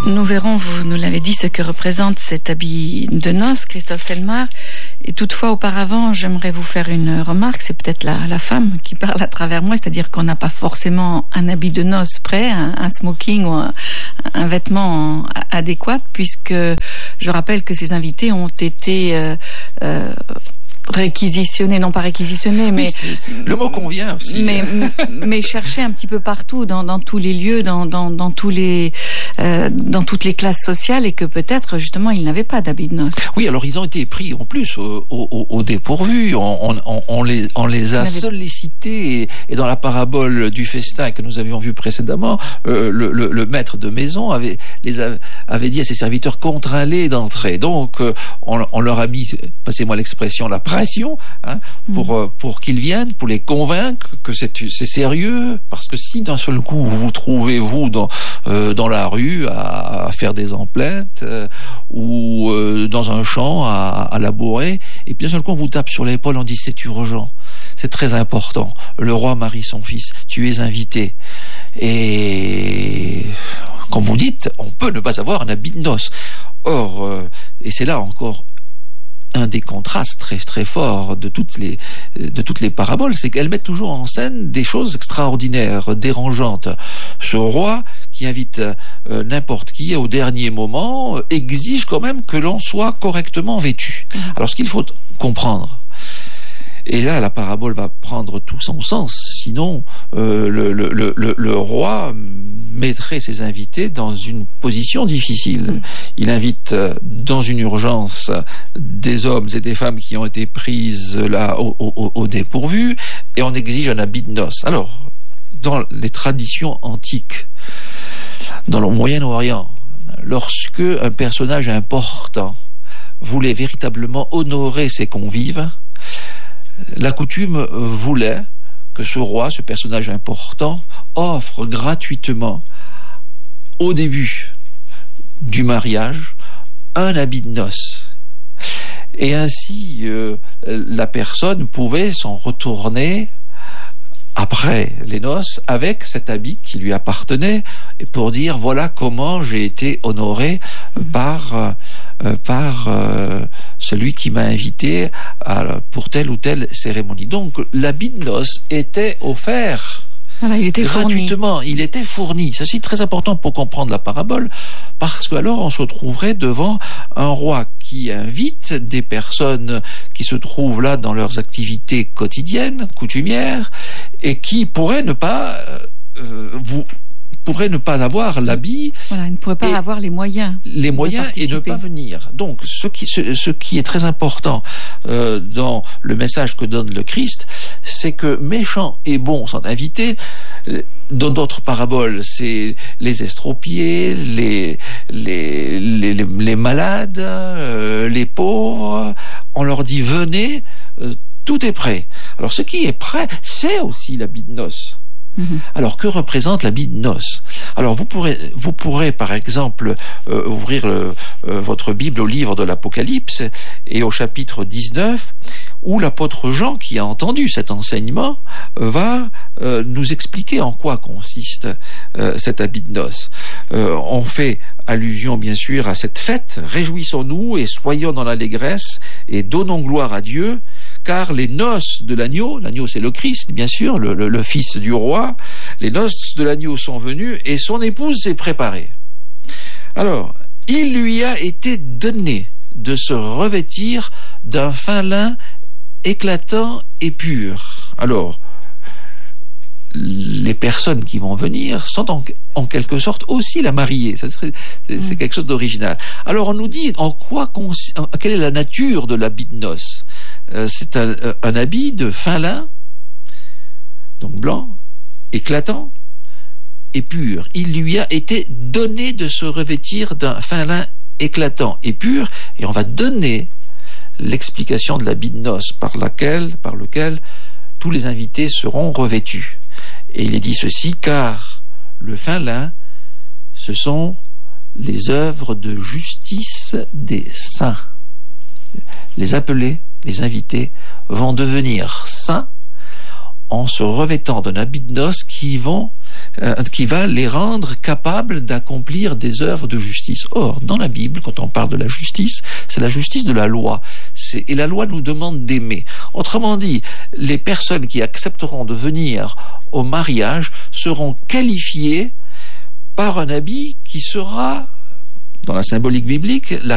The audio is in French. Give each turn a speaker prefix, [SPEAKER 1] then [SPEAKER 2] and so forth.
[SPEAKER 1] Nous verrons, vous nous l'avez dit, ce que représente cet habit de noces, Christophe Selmar. Et toutefois, auparavant, j'aimerais vous faire une remarque. C'est peut-être la femme qui parle à travers moi, c'est-à-dire qu'on n'a pas forcément un habit de noces prêt, un smoking ou un vêtement adéquat, puisque je rappelle que ces invités ont été réquisitionnés, non pas réquisitionnés, mais
[SPEAKER 2] oui, le mot convient aussi.
[SPEAKER 1] Mais chercher un petit peu partout, dans tous les lieux, dans tous les dans toutes les classes sociales, et que peut-être justement ils n'avaient pas d'habits de noces.
[SPEAKER 2] Oui, alors ils ont été pris en plus au dépourvu. On les a sollicités, et dans la parabole du festin que nous avions vu précédemment, le maître de maison avait dit à ses serviteurs: contrains-les d'entrer. Donc on leur a mis, passez-moi l'expression, la pression, pour qu'ils viennent, pour les convaincre que c'est sérieux, parce que si d'un seul coup vous vous trouvez dans la rue à faire des emplettes ou dans un champ à labourer, et puis d'un seul coup on vous tape sur l'épaule, on dit: c'est urgent, c'est très important, le roi marie son fils, tu es invité. Et comme vous dites, on peut ne pas avoir un habit de noces. Or, et c'est là encore un des contrastes très très forts de toutes les paraboles, c'est qu'elles mettent toujours en scène des choses extraordinaires, dérangeantes. Ce roi qui invite n'importe qui au dernier moment exige quand même que l'on soit correctement vêtu. Alors ce qu'il faut comprendre, et là la parabole va prendre tout son sens, sinon le roi mettrait ses invités dans une position difficile. Il invite dans une urgence des hommes et des femmes qui ont été prises là au dépourvu, et on exige un habit de noces. Alors, dans les traditions antiques, dans le Moyen-Orient, lorsque un personnage important voulait véritablement honorer ses convives, la coutume voulait que ce roi, ce personnage important, offre gratuitement, au début du mariage, un habit de noces. Et ainsi, la personne pouvait s'en retourner après les noces avec cet habit qui lui appartenait, pour dire: voilà comment j'ai été honoré par celui qui m'a invité pour telle ou telle cérémonie. Donc l'habit de noces était offert. Voilà, il était gratuitement, il était fourni. Ça, c'est très important pour comprendre la parabole, parce que alors on se retrouverait devant un roi qui invite des personnes qui se trouvent là dans leurs activités quotidiennes, coutumières, et qui pourraient ne pas avoir l'habit. Voilà, il ne pourrait pas avoir les moyens et ne pas venir. Donc, ce qui est très important dans le message que donne le Christ, c'est que méchants et bons sont invités. Dans d'autres paraboles, c'est les estropiés, les malades, les pauvres. On leur dit: venez, tout est prêt. Alors, ce qui est prêt, c'est aussi l'habit de noces. Alors, que représente l'habit de noces? Alors, vous pourrez par exemple ouvrir votre Bible au livre de l'Apocalypse et au chapitre 19, où l'apôtre Jean, qui a entendu cet enseignement, va nous expliquer en quoi consiste cet habit de noces. On fait allusion bien sûr à cette fête: réjouissons-nous et soyons dans l'allégresse et donnons gloire à Dieu, car les noces de l'agneau c'est le Christ bien sûr, le fils du roi, les noces de l'agneau sont venues et son épouse s'est préparée. Alors, il lui a été donné de se revêtir d'un fin lin éclatant et pur. Alors, les personnes qui vont venir sont en quelque sorte aussi la mariée. C'est quelque chose d'original. Alors on nous dit quelle est la nature de l'habit de noces. C'est un habit de fin lin, donc blanc, éclatant et pur. Il lui a été donné de se revêtir d'un fin lin éclatant et pur, et on va donner l'explication de l'habit de noces par lequel tous les invités seront revêtus. Et il est dit ceci: car le fin lin, ce sont les œuvres de justice des saints. Les appelés, les invités, vont devenir saints en se revêtant d'un habit de noces qui vont qui va les rendre capables d'accomplir des œuvres de justice. Or, dans la Bible, quand on parle de la justice, c'est la justice de la loi. Et la loi nous demande d'aimer. Autrement dit, les personnes qui accepteront de venir au mariage seront qualifiées par un habit qui sera, dans la symbolique biblique, la